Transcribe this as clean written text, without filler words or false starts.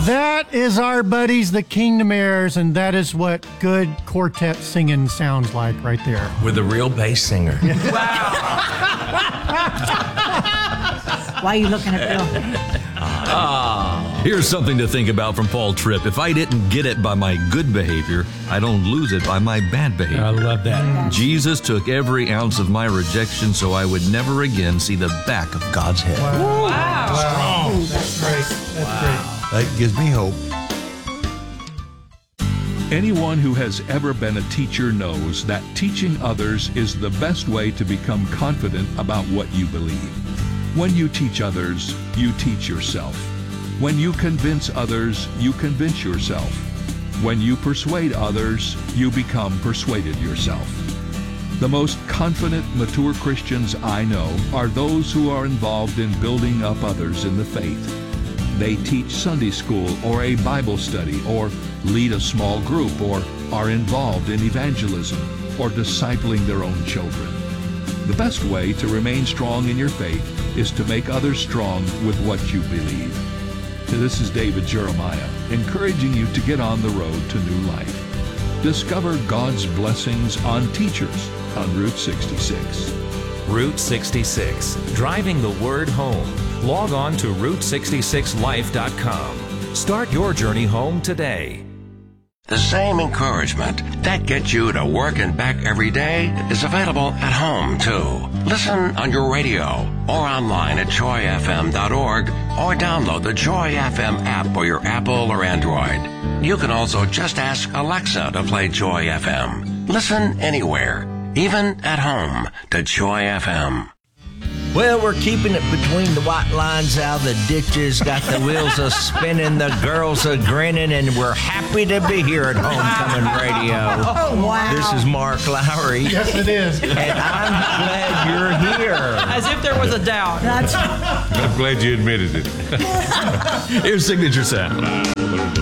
That is our buddies, the Kingdom Heirs, and that is what good quartet singing sounds like right there. With a real bass singer. Why are you looking at Bill? Here's something to think about from Paul Tripp. If I didn't get it by my good behavior, I don't lose it by my bad behavior. I love that. Jesus took every ounce of my rejection so I would never again see the back of God's head. Wow. Ooh, that's great. That's great. That gives me hope. Anyone who has ever been a teacher knows that teaching others is the best way to become confident about what you believe. When you teach others, you teach yourself. When you convince others, you convince yourself. When you persuade others, you become persuaded yourself. The most confident, mature Christians I know are those who are involved in building up others in the faith. They teach Sunday school or a Bible study or lead a small group or are involved in evangelism or discipling their own children. The best way to remain strong in your faith is to make others strong with what you believe. This is David Jeremiah, encouraging you to get on the road to new life. Discover God's blessings on teachers on Route 66. Route 66, driving the word home. Log on to Route66Life.com. Start your journey home today. The same encouragement that gets you to work and back every day is available at home, too. Listen on your radio or online at joyfm.org or download the Joy FM app for your Apple or Android. You can also just ask Alexa to play Joy FM. Listen anywhere, even at home, to Joy FM. Well, we're keeping it between the white lines out of the ditches, got the wheels a spinning, the girls a grinning, and we're happy to be here at Homecoming Radio. Oh, wow. This is Mark Lowry. Yes, it is. And I'm glad you're here. As if there was a doubt. I'm glad you admitted it. Here's Signature Sound.